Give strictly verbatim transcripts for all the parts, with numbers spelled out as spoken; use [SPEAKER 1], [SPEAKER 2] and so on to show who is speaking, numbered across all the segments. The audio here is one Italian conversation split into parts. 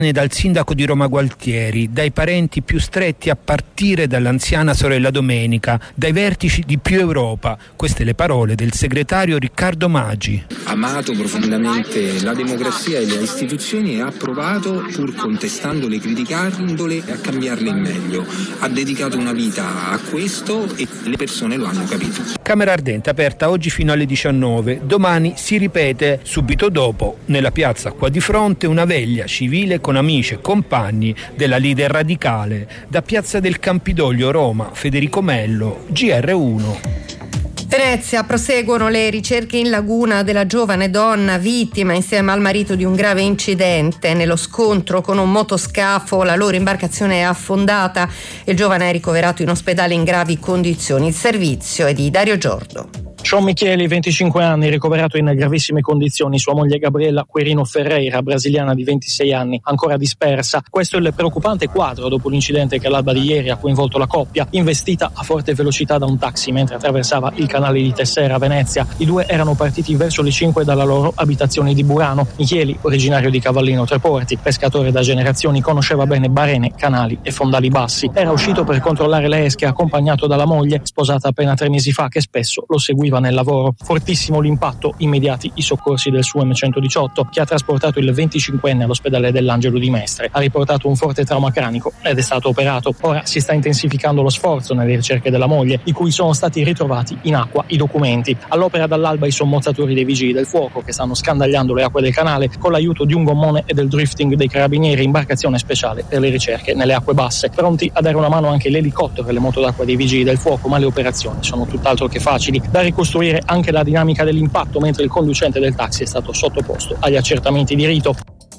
[SPEAKER 1] Dal sindaco di Roma Gualtieri, dai parenti più stretti a partire dall'anziana sorella Domenica, dai vertici di Più Europa. Queste le parole del segretario Riccardo Maggi.
[SPEAKER 2] Amato profondamente la democrazia e le istituzioni e ha provato, pur contestandole, criticandole, a cambiarle in meglio. Ha dedicato una vita a questo e le persone lo hanno capito.
[SPEAKER 1] Camera Ardente aperta oggi fino alle diciannove, domani si ripete. Subito dopo, nella piazza qua di fronte, una veglia civile con amici e compagni della leader radicale. Da Piazza del Campidoglio, Roma, Federico Mello, G R uno.
[SPEAKER 3] Venezia, proseguono le ricerche in laguna della giovane donna vittima insieme al marito di un grave incidente. Nello scontro con un motoscafo la loro imbarcazione è affondata. Il giovane è ricoverato in ospedale in gravi condizioni. Il servizio è di Dario Giordo.
[SPEAKER 4] Sean Micheli, venticinque anni, ricoverato in gravissime condizioni. Sua moglie Gabriella Querino Ferreira, brasiliana di ventisei anni, ancora dispersa. Questo è il preoccupante quadro dopo l'incidente che all'alba di ieri ha coinvolto la coppia, investita a forte velocità da un taxi mentre attraversava il canale di Tessera a Venezia. I due erano partiti verso le cinque dalla loro abitazione di Burano. Micheli, originario di Cavallino Treporti, pescatore da generazioni, conosceva bene barene, canali e fondali bassi. Era uscito per controllare le esche accompagnato dalla moglie, sposata appena tre mesi fa, che spesso lo seguiva nel lavoro. Fortissimo l'impatto, immediati i soccorsi del su emme centodiciotto, che ha trasportato il venticinquenne all'ospedale dell'Angelo di Mestre. Ha riportato un forte trauma cranico ed è stato operato. Ora si sta intensificando lo sforzo nelle ricerche della moglie, di cui sono stati ritrovati in acqua i documenti. All'opera dall'alba i sommozzatori dei vigili del fuoco, che stanno scandagliando le acque del canale con l'aiuto di un gommone e del drifting dei carabinieri, imbarcazione speciale per le ricerche nelle acque basse. Pronti a dare una mano anche l'elicottero e le moto d'acqua dei vigili del fuoco, ma le operazioni sono tutt'altro che facili. Da ricostruire anche la dinamica dell'impatto, mentre il conducente del taxi è stato sottoposto agli accertamenti di rito.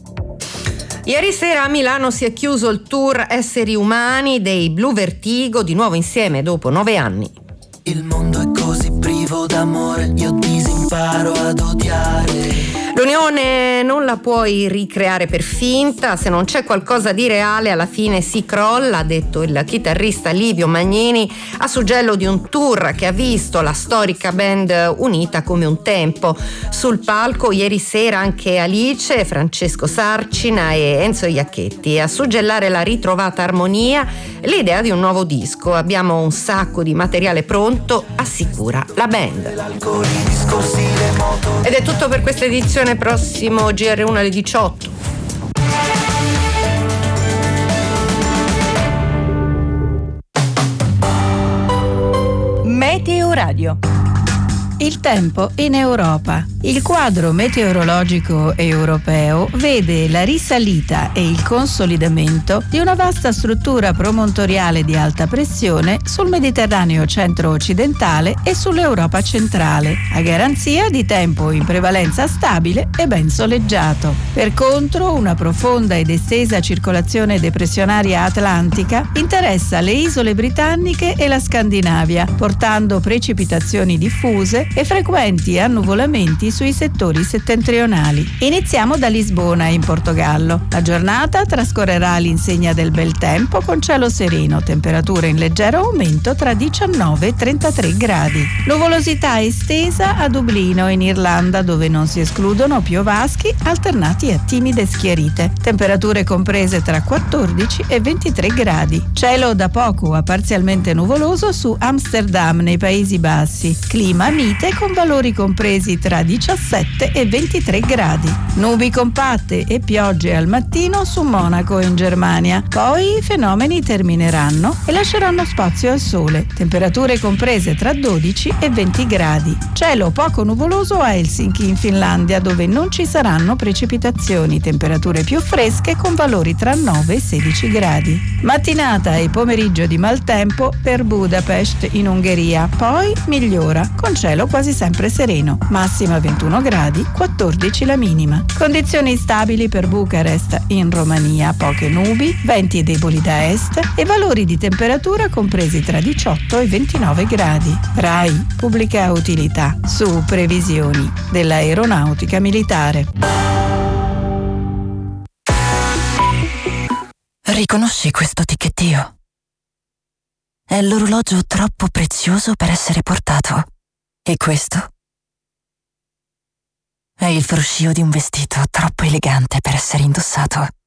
[SPEAKER 3] Ieri sera a Milano si è chiuso il tour Esseri Umani dei Blue Vertigo, di nuovo insieme dopo nove anni.
[SPEAKER 5] Il mondo è così privo d'amore, io disimparo ad odiare.
[SPEAKER 3] L'unione non la puoi ricreare per finta, se non c'è qualcosa di reale alla fine si crolla, ha detto il chitarrista Livio Magnini a suggello di un tour che ha visto la storica band unita come un tempo. Sul palco ieri sera anche Alice, Francesco Sarcina e Enzo Iacchetti a suggellare la ritrovata armonia, l'idea di un nuovo disco. Abbiamo un sacco di materiale pronto, assicura la band. Ed è tutto per questa edizione, prossimo G R uno alle diciotto.
[SPEAKER 6] Meteo Radio. Il tempo in Europa. Il quadro meteorologico europeo vede la risalita e il consolidamento di una vasta struttura promontoriale di alta pressione sul Mediterraneo centro-occidentale e sull'Europa centrale, a garanzia di tempo in prevalenza stabile e ben soleggiato. Per contro, una profonda ed estesa circolazione depressionaria atlantica interessa le isole britanniche e la Scandinavia, portando precipitazioni diffuse e frequenti annuvolamenti sui settori settentrionali. Iniziamo da Lisbona, in Portogallo. La giornata trascorrerà all'insegna del bel tempo con cielo sereno, temperature in leggero aumento tra diciannove e trentatré gradi. Nuvolosità estesa a Dublino, in Irlanda, dove non si escludono piovaschi alternati a timide schiarite. Temperature comprese tra quattordici e ventitré gradi. Cielo da poco a parzialmente nuvoloso su Amsterdam, nei Paesi Bassi. Clima mite con valori compresi tra diciassette e ventitré gradi. Nubi compatte e piogge al mattino su Monaco, in Germania. Poi i fenomeni termineranno e lasceranno spazio al sole. Temperature comprese tra dodici e venti gradi. Cielo poco nuvoloso a Helsinki, in Finlandia, dove non ci saranno precipitazioni. Temperature più fresche con valori tra nove e sedici gradi. Mattinata e pomeriggio di maltempo per Budapest, in Ungheria. Poi migliora con cielo quasi sempre sereno, massima ventuno gradi, quattordici la minima. Condizioni stabili per Bucarest, in Romania, poche nubi, venti deboli da est e valori di temperatura compresi tra diciotto e ventinove gradi. RAI, pubblica utilità, su previsioni dell'aeronautica militare.
[SPEAKER 7] Riconosci questo ticchettio? È l'orologio troppo prezioso per essere portato. E questo? È il fruscio di un vestito troppo elegante per essere indossato.